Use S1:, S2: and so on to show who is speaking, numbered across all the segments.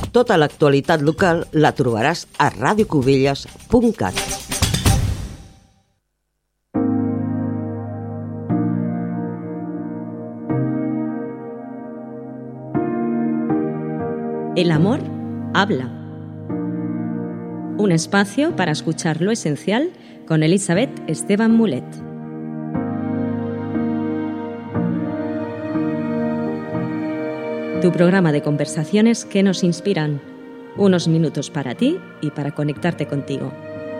S1: Tota l'actualitat local la trobaràs a radiocubelles.cat.
S2: El amor habla. Un espacio para escuchar lo esencial con Elizabeth Esteban Mulet. Tu programa de conversaciones que nos inspiran. Unos minutos para ti y para conectarte contigo.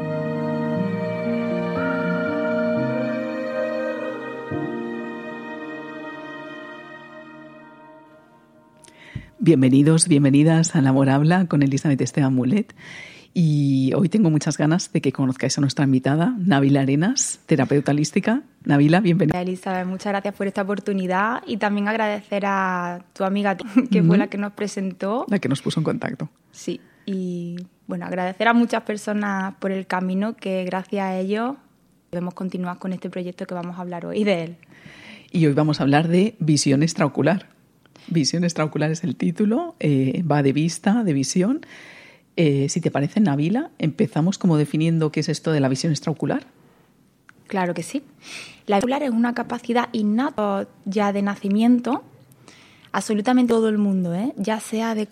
S3: Bienvenidos, bienvenidas a El Amor Habla con Elizabeth Esteban Mulet. Y hoy tengo muchas ganas de que conozcáis a nuestra invitada, Nabila Arenas, terapeuta holística. Nabila, bienvenida.
S4: Elizabeth, muchas gracias por esta oportunidad y también agradecer a tu amiga que fue la que nos presentó.
S3: La que nos puso en contacto.
S4: Sí, y bueno, agradecer a muchas personas por el camino que gracias a ellos podemos continuar con este proyecto que vamos a hablar hoy de él.
S3: Y hoy vamos a hablar de visión extraocular. Visión extraocular es el título, va de vista, de visión. Si te parece, Nabila, empezamos como definiendo qué es esto de la visión extraocular.
S4: Claro que sí. La visión extraocular es una capacidad innata ya de nacimiento, absolutamente todo el mundo, ya sea de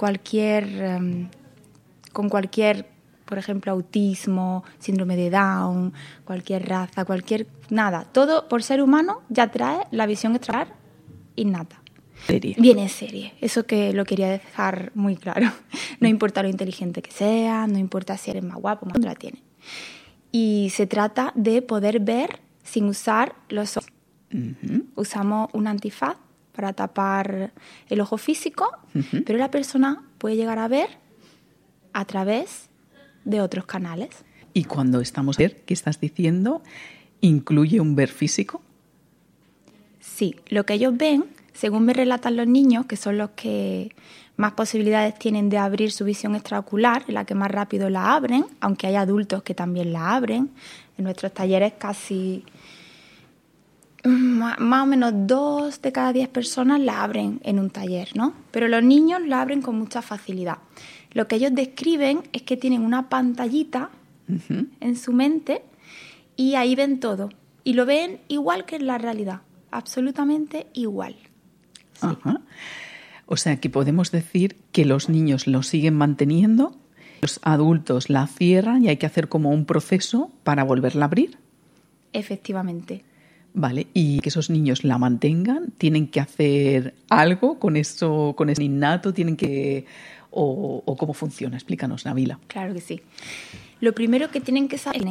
S4: con cualquier, por ejemplo, autismo, síndrome de Down, cualquier raza, nada. Todo por ser humano ya trae la visión extraocular innata. Viene en serie, eso que lo quería dejar muy claro. No importa lo inteligente que sea, no importa si eres más guapo, más la tiene. Y se trata de poder ver sin usar los ojos. Uh-huh. Usamos un antifaz para tapar el ojo físico, uh-huh, pero la persona puede llegar a ver a través de otros canales.
S3: Y cuando estamos ver, ¿qué estás diciendo? ¿Incluye un ver físico?
S4: Sí, lo que ellos ven, según me relatan los niños, que son los que más posibilidades tienen de abrir su visión extraocular, la que más rápido la abren, aunque hay adultos que también la abren. En nuestros talleres casi más o menos 2 de cada 10 personas la abren en un taller, ¿no? Pero los niños la abren con mucha facilidad. Lo que ellos describen es que tienen una pantallita, uh-huh, en su mente y ahí ven todo. Y lo ven igual que en la realidad, absolutamente igual. Sí.
S3: Ajá. O sea que podemos decir que los niños lo siguen manteniendo, los adultos la cierran y hay que hacer como un proceso para volverla a abrir.
S4: Efectivamente.
S3: Vale, y que esos niños la mantengan, ¿tienen que hacer algo con eso, con ese innato? ¿Tienen que o cómo funciona? Explícanos, Nabila.
S4: Claro que sí. Lo primero que tienen que saber...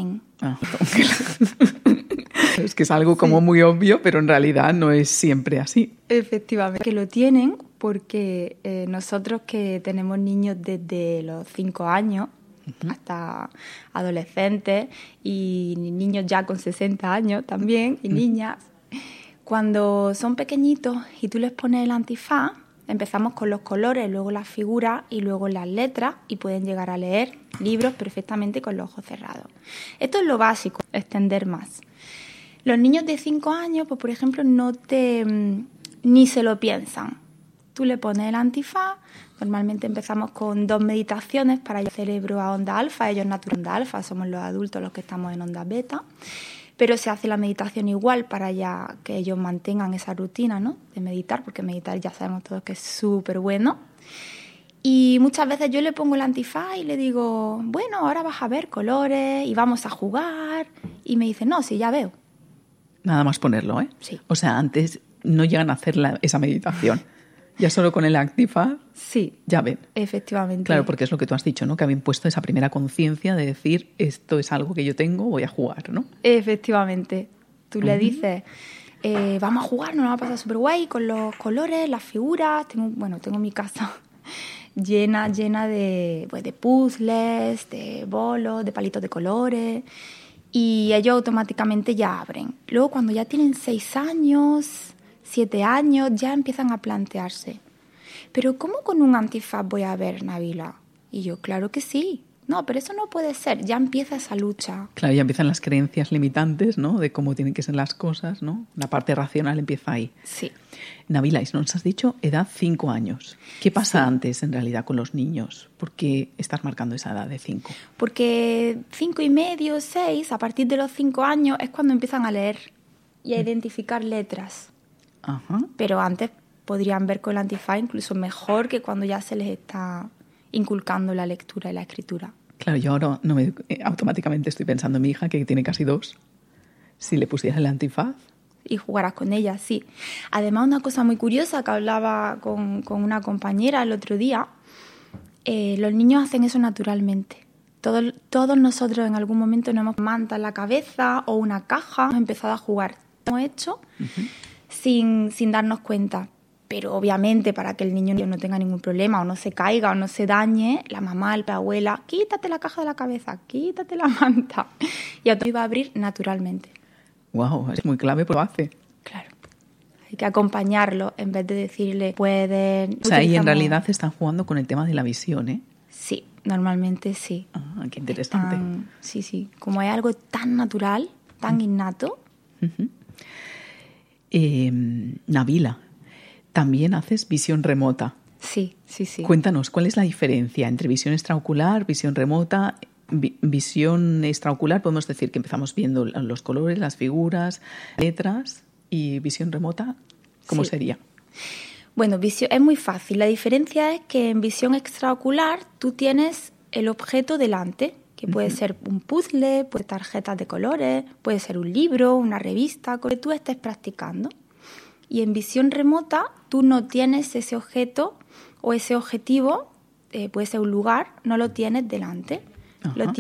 S3: Es que es algo como muy obvio, pero en realidad no es siempre así.
S4: Efectivamente, que lo tienen porque nosotros que tenemos niños desde los 5 años, uh-huh, hasta adolescentes y niños ya con 60 años también, y niñas, cuando son pequeñitos y tú les pones el antifaz, empezamos con los colores, luego las figuras y luego las letras y pueden llegar a leer libros perfectamente con los ojos cerrados. Esto es lo básico, extender más. Los niños de 5 años, pues por ejemplo, ni se lo piensan. Tú le pones el antifaz, normalmente empezamos con 2 meditaciones para llevar el cerebro a onda alfa, ellos natural onda alfa, somos los adultos los que estamos en onda beta, pero se hace la meditación igual para ya que ellos mantengan esa rutina, ¿no?, de meditar, porque meditar ya sabemos todos que es súper bueno. Y muchas veces yo le pongo el antifaz y le digo, bueno, ahora vas a ver colores y vamos a jugar, y me dice, no, sí, ya veo.
S3: Nada más ponerlo, ¿eh?
S4: Sí.
S3: O sea, antes no llegan a hacer esa meditación. Ya solo con el antifaz,
S4: sí,
S3: ya ven.
S4: Efectivamente.
S3: Claro, porque es lo que tú has dicho, ¿no? Que habían puesto esa primera conciencia de decir, esto es algo que yo tengo, voy a jugar, ¿no?
S4: Efectivamente. Tú le dices, vamos a jugar, nos lo va a pasar súper guay con los colores, las figuras. Tengo mi casa llena de puzzles, de bolos, de palitos de colores. Y ellos automáticamente ya abren. Luego, cuando ya tienen 6 años, 7 años, ya empiezan a plantearse, ¿pero cómo con un antifaz voy a ver, Nabila? Y yo, claro que sí, no, pero eso no puede ser. Ya empieza esa lucha.
S3: Claro, ya empiezan las creencias limitantes, ¿no? De cómo tienen que ser las cosas, ¿no? La parte racional empieza ahí.
S4: Sí.
S3: Nabila, y nos has dicho edad 5 años. ¿Qué pasa antes, en realidad, con los niños? ¿Por qué estás marcando esa edad de 5?
S4: Porque 5 y medio, 6, a partir de los 5 años es cuando empiezan a leer y a identificar letras.
S3: Ajá.
S4: Pero antes podrían ver con el antifaz incluso mejor que cuando ya se les está inculcando la lectura y la escritura.
S3: Claro, yo ahora automáticamente estoy pensando en mi hija, que tiene casi 2. Si le pusieras el antifaz...
S4: Y jugarás con ella, sí. Además, una cosa muy curiosa que hablaba con una compañera el otro día, los niños hacen eso naturalmente. Todos nosotros en algún momento nos hemos manta en la cabeza o una caja, hemos empezado a jugar. Lo hemos hecho sin darnos cuenta. Pero obviamente para que el niño no tenga ningún problema o no se caiga o no se dañe, la mamá, la abuela, quítate la caja de la cabeza, quítate la manta. Y a todo iba a abrir naturalmente.
S3: Wow, es muy clave, pero lo hace.
S4: Claro. Hay que acompañarlo en vez de decirle, pueden...
S3: O sea, y en realidad están jugando con el tema de la visión, ¿eh?
S4: Sí, normalmente sí.
S3: Ah, qué interesante.
S4: Sí. Como es algo tan natural, tan innato.
S3: Uh-huh. Nabila, también haces visión remota.
S4: Sí.
S3: Cuéntanos, ¿cuál es la diferencia entre visión extraocular, visión remota? Visión extraocular, podemos decir que empezamos viendo los colores, las figuras, letras, y visión remota, ¿cómo sería?
S4: Bueno, es muy fácil. La diferencia es que en visión extraocular tú tienes el objeto delante, que puede ser un puzzle, puede ser tarjetas de colores, puede ser un libro, una revista, con que tú estés practicando. Y en visión remota tú no tienes ese objeto o ese objetivo, puede ser un lugar, no lo tienes delante. Lo